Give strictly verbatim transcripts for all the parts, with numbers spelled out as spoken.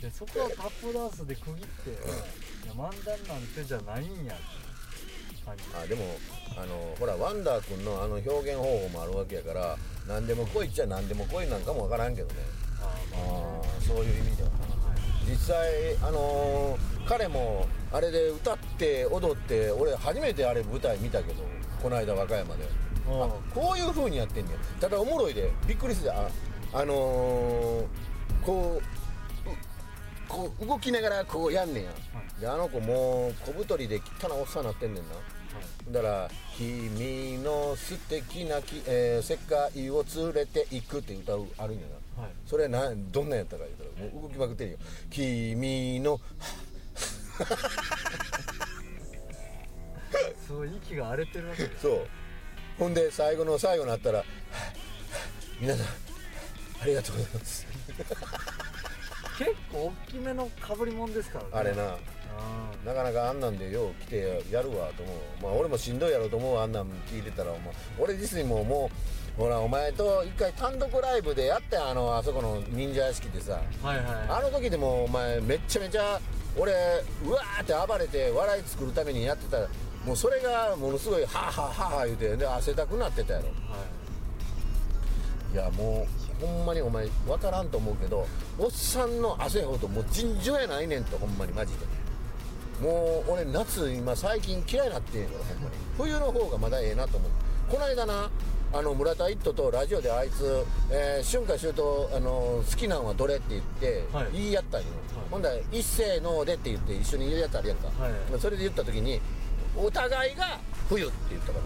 でそこはタップダンスで区切って、うん、いや漫談なんてじゃないんやって感じ。 あでもあのほらワンダー君のあの表現方法もあるわけやから、何でも来いっちゃ何でも来いなんかもわからんけどね。ああ、そういう意味では、はい、実際あのー、彼もあれで歌って踊って、俺初めてあれ舞台見たけど、この間和歌山で、あこういう風にやってんねん。ただおもろいでびっくりして、あ、あのー、こうこう動きながらこうやんねんや、はい、であの子もう小太りで汚なおっさんなってんねんな、はい、だから「君の素敵なき、えー、世界を連れて行く」って歌うあるんやな、はい、それなどんなんやったか言うたらもう動きまくってるよ。君のすごい息が荒れてるわけです。 そうほんで最後の最後になったら皆さんありがとうございます結構大きめのかぶりもんですからねあれな。なかなかあんなんでよう来てやるわと思う。まあ俺もしんどいやろうと思う。あんなん聞いてたら、まあ、俺自身ももうほらお前と一回単独ライブでやったやん、あのあそこの忍者屋敷でさ、はいはい、あの時でもお前めっちゃめちゃ俺うわーって暴れて笑い作るためにやってた。もうそれがものすごいハーハーハーハー言うてで汗だくなってたやろ、はい、いやもうほんまにお前分からんと思うけど、おっさんの汗ほどもう尋常やないねんと、ほんまにマジで。もう俺夏今最近嫌いになってんから、ほんまに冬の方がまだええなと思う。この間なあの村田一斗とラジオであいつ、えー、春夏秋冬あの好きなんはどれって言って、はい、言い合ったんよ、はい、ほんだら一斉のでって言って一緒に言うやつあるやんか、はい、それで言った時にお互いが冬って言ったから。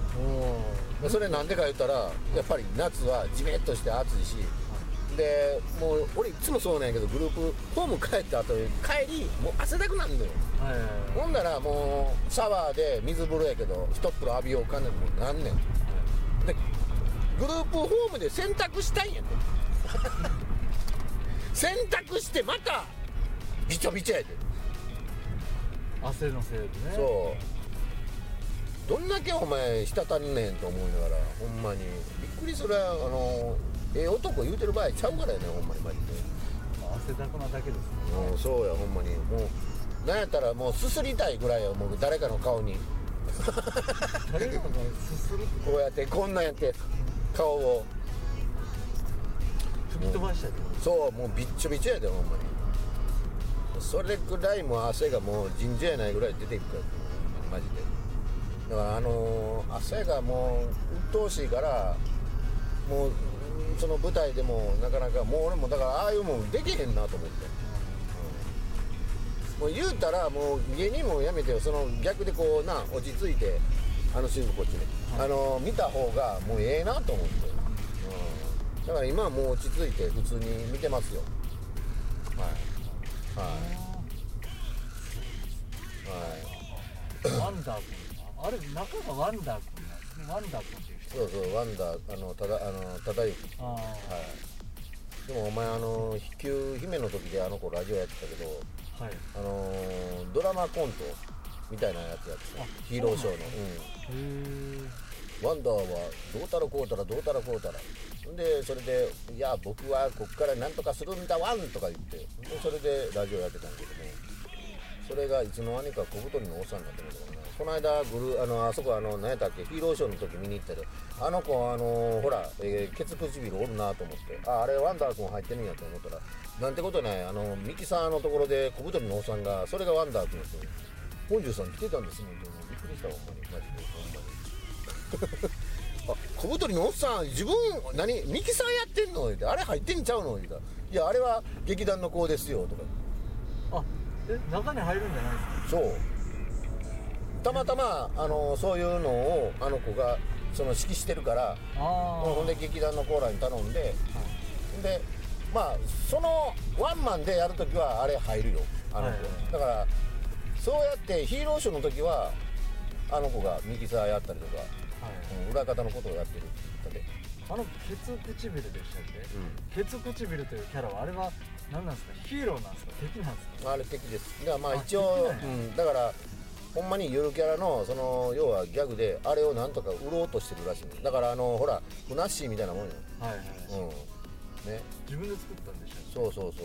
それなんでか言ったらやっぱり夏はジメッとして暑いし、でもう俺いつもそうなんやけど、グループホーム帰った後に帰りもう汗だくなんのよ、はいはいはい、ほんならもうシャワーで水風呂やけど一風呂浴びようかねんもうなんねん、はい、でグループホームで洗濯したいんやで洗濯してまたびちょびちょやで、 汗のせいでね。 そうどんだけお前滴んねんと思いながら、ほんまにびっくりする。あのええ男言うてる場合ちゃうからやね、ほんまにマジで。 汗だくなだけですね。 もうそうや、ほんまにもうなんやったらもうすすりたいぐらいや、もう誰かの顔に誰かの顔にすするこうやってこんなんやって顔を吹き飛ばしちゃって。 そうもうびっちょびちょやで、ほんまに。それぐらいもう汗がもう尋常やないぐらい出ていくからマジで。だからあのー、汗がもう鬱陶しいから、もうその舞台でもなかなかもう俺もだからああいうもんできへんなと思って、うん、もう言うたらもう芸人もやめてよ、その逆でこうな落ち着いてあのシーンこっちね、はい、あのー、見た方がもうええなと思って、うん、だから今はもう落ち着いて普通に見てますよ。はいはいはい。 ワンダー君あれ中がワンダー君なんですね。ワンダー君っていう人。 そうそうワンダーあのただあのただゆき。はい。でもお前あの飛球姫の時であの子ラジオやってたけど、はい、あのドラマコントみたいなやつやってた。ヒーローショーの。うん。へえ。ワンダーはどうたらこうたらどうたらこうたら。でそれでいや僕はこっからなんとかするんだワンとか言ってでそれでラジオやってたんだけどね。それがいつの間にか小太りのおっさんになってるんだからね。この間グルあのあそこあの何やったっけヒーローショーの時見に行ったであの子あのほら、えー、ケツ唇おるなと思ってああれワンダー君入ってるんやと思ったらなんてことないあのミキサーのところで小太りのおっさんがそれがワンダー君ですよ。本庄さん来てたんですもん。びっくりしたほんまにマジでほんまにあ小太りのおっさん自分何ミキサーやってんのってあれ入ってんちゃうの言うたらいやあれは劇団の子ですよとか。 あえ中に入るんじゃないですか。 そうたまたまあのそういうのをあの子がその指揮してるからほんで劇団のコーラに頼んで、はい、でまあそのワンマンでやるときはあれ入るよあの子、はい、だからそうやってヒーローショーの時はあの子がミキサーやったりとか、はいうん、裏方のことをやってるって言ったで。 あのケツ唇でしたっけ、うん、ケツ唇というキャラはあれは何なんですか。ヒーローなんですか敵なんですか。 あれ敵です。だからまあ一応、うん、だからほんまにゆるキャラのその要はギャグであれをなんとか売ろうとしてるらしいんだからあのほらフナッシーみたいなもんよ。はいはい、うんね、 自分で作ったんでしょ。 そうそうそ